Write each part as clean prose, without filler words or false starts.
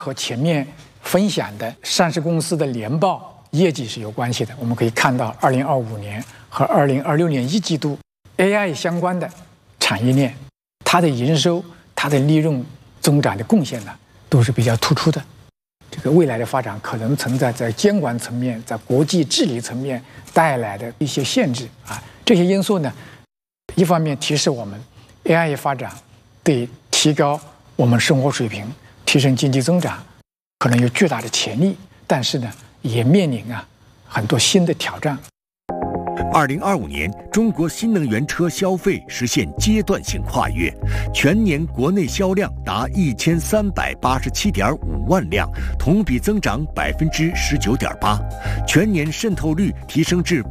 和前面分享的上市公司的年报业绩是有关系的。我们可以看到，2025年和2026年一季度 AI 相关的产业链，它的营收、它的利润增长的贡献呢，都是比较突出的。这个未来的发展可能存在在监管层面、在国际治理层面带来的一些限制啊。这些因素呢，一方面提示我们 AI 发展对提高我们生活水平、提升经济增长可能有巨大的潜力，但是呢，也面临很多新的挑战。 2025年，中国新能源车消费实现阶段性跨越，全年国内销量达1387.5万辆，同比增长19.8%，全年渗透率提升至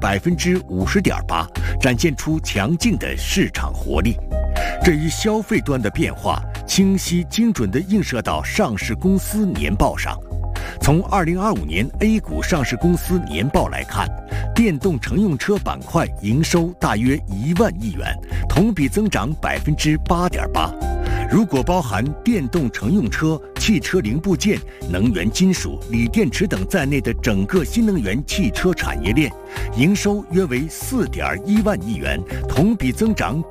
50.8%，展现出强劲的市场活力。这一消费端的变化，清晰精准地映射到上市公司年报上。从2025年 A 股上市公司年报来看，电动乘用车板块营收大约1万亿元，同比增长8.8%。如果包含电动乘用车、汽车零部件、能源金属、锂电池等在内的整个新能源汽车产业链，营收约为4.1万亿元，同比增长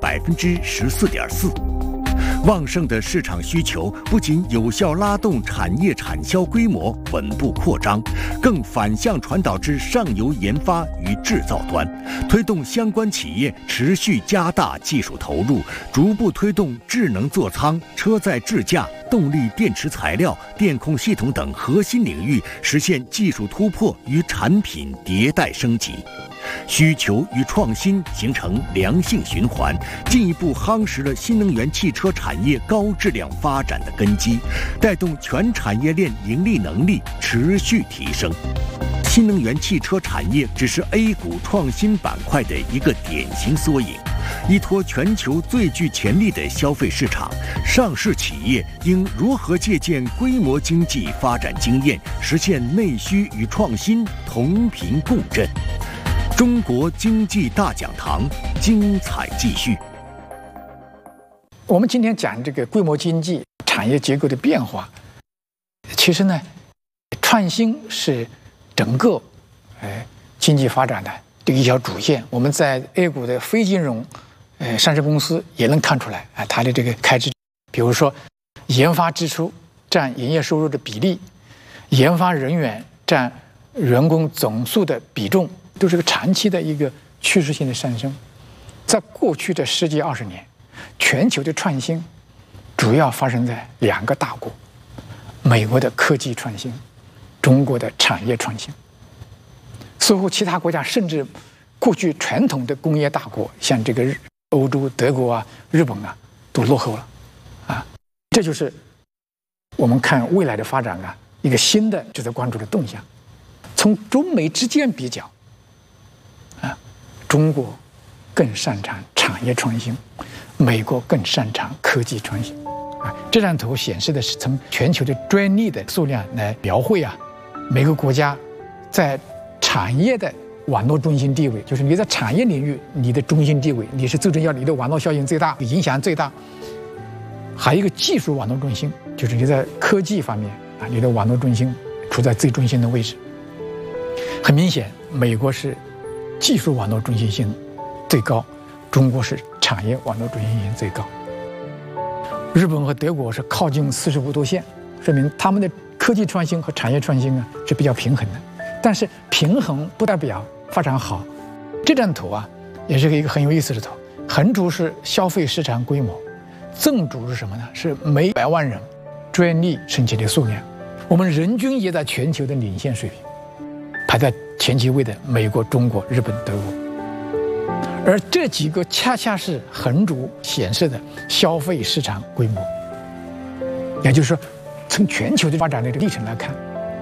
14.4%。旺盛的市场需求不仅有效拉动产业产销规模稳步扩张，更反向传导至上游研发与制造端，推动相关企业持续加大技术投入，逐步推动智能座舱、车载智驾、动力电池材料、电控系统等核心领域实现技术突破与产品迭代升级。需求与创新形成良性循环，进一步夯实了新能源汽车产业高质量发展的根基，带动全产业链盈利能力持续提升。新能源汽车产业只是 A 股创新板块的一个典型缩影。依托全球最具潜力的消费市场，上市企业应如何借鉴规模经济发展经验，实现内需与创新同频共振？中国经济大讲堂精彩继续。 我们今天讲这个规模经济产业结构的变化，其实呢，创新是整个经济发展的这一条主线。我们在 A 股的非金融上市公司也能看出来它的这个开支，比如说研发支出占营业收入的比例，研发人员占员工总数的比重，都是个长期的一个趋势性的上升。在过去的10几20年，全球的创新主要发生在2个大国：美国的科技创新，中国的产业创新。似乎其他国家甚至过去传统的工业大国，像这个欧洲、德国日本都落后了这就是我们看未来的发展一个新的值得关注的动向。从中美之间比较中国更擅长产业创新，美国更擅长科技创新这张图显示的是从全球的专利的数量来描绘每个国家在产业的网络中心地位，就是你在产业领域你的中心地位，你是最重要，你的网络效应最大，影响最大。还有一个技术网络中心，就是你在科技方面你的网络中心处在最中心的位置。很明显，美国是技术网络中心性最高，中国是产业网络中心性最高。日本和德国是靠近45度线，说明他们的科技创新和产业创新是比较平衡的。但是平衡不代表发展好。这张图也是一个很有意思的图，横轴是消费市场规模，纵轴是什么呢？是每100万人专利申请的数量。我们人均也在全球的领先水平，排在前几位的美国、中国、日本、德国。而这几个恰恰是横轴显示的消费市场规模。也就是说，从全球的发展的历程来看，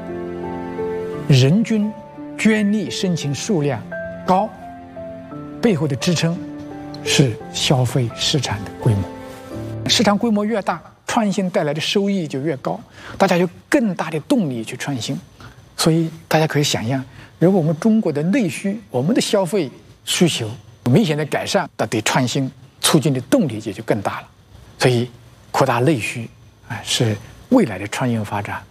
人均专利申请数量高，背后的支撑是消费市场的规模。市场规模越大，创新带来的收益就越高，大家有更大的动力去创新。所以大家可以想象，如果我们中国的内需，我们的消费需求明显的改善，那对创新促进的动力也就更大了。所以扩大内需是未来的创新发展